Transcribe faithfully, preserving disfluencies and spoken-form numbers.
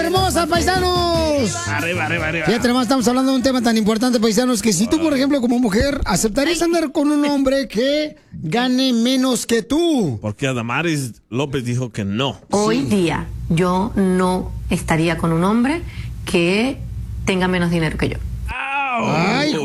hermosa, paisanos! Arriba, arriba, arriba. Fíjate, nomás estamos hablando de un tema tan importante, paisanos, que si tú, por ejemplo, como mujer, ¿aceptarías andar con un hombre que gane menos que tú? Porque Adamaris López dijo que no. Hoy día yo no estaría con un hombre que tenga menos dinero que yo. Ay,